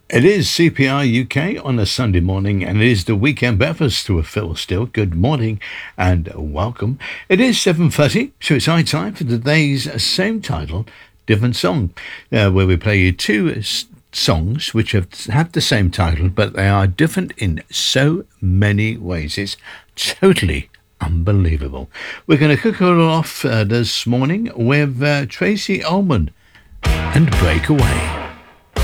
It is CPR UK on a Sunday morning, and it is the weekend breakfast with Phil Still. Good morning and welcome. It is 7:30, so it's high time for today's same title, different song, where we play you two songs which have the same title, but they are different in so many ways. It's totally unbelievable. We're going to kick it off this morning with Tracy Ullman and Breakaway.